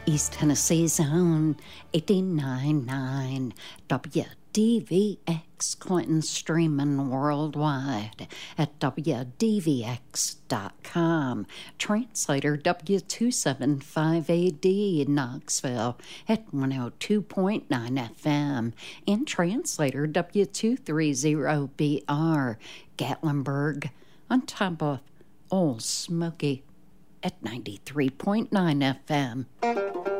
East Tennessee's own 89.9 WDVX, Clinton, streaming worldwide at WDVX.com. Translator W275AD in Knoxville at 102.9 FM. And translator W230BR, Gatlinburg, on top of Old Smoky at 93.9 FM.